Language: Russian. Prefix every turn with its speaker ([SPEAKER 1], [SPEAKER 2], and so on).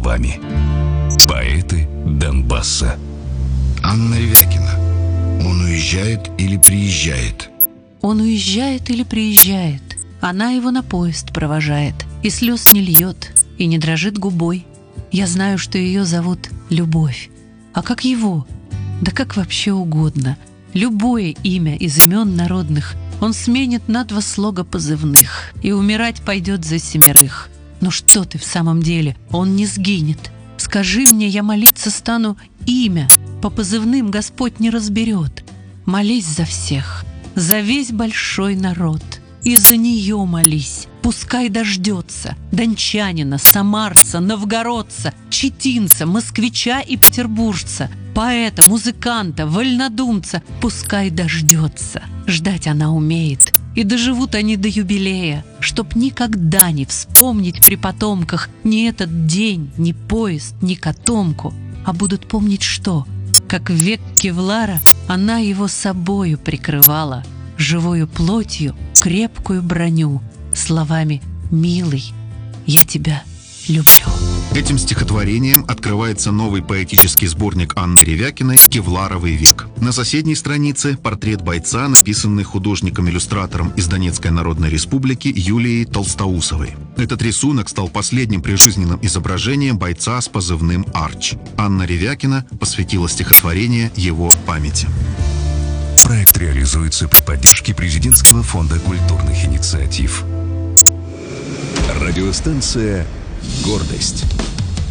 [SPEAKER 1] словами. Поэты Донбасса.
[SPEAKER 2] Анна Ревякина. Он уезжает или приезжает?
[SPEAKER 3] Он уезжает или приезжает. Она его на поезд провожает. И слез не льет, и не дрожит губой. Я знаю, что ее зовут Любовь. А как его? Да как вообще угодно. Любое имя из имен народных он сменит на 2 слога позывных и умирать пойдет за 7. Но что ты в самом деле? Он не сгинет. Скажи мне, я молиться стану имя. По позывным Господь не разберет. Молись за всех, за весь большой народ. И за нее молись, пускай дождется дончанина, самарца, новгородца, читинца, москвича и петербуржца, поэта, музыканта, вольнодумца, пускай дождется. Ждать она умеет, и доживут они до юбилея, чтоб никогда не вспомнить при потомках ни этот день, ни поезд, ни котомку, а будут помнить что? Как в век Кевлара она его собою прикрывала, живою плотью крепкую броню, словами «Милый, я тебя люблю».
[SPEAKER 4] Этим стихотворением открывается новый поэтический сборник Анны Ревякиной «Кевларовый век». На соседней странице портрет бойца, написанный художником-иллюстратором из Донецкой Народной Республики Юлией Толстоусовой. Этот рисунок стал последним прижизненным изображением бойца с позывным «Арч». Анна Ревякина посвятила стихотворение его памяти.
[SPEAKER 1] Проект реализуется при поддержке Президентского фонда культурных инициатив. Радиостанция «Гордость».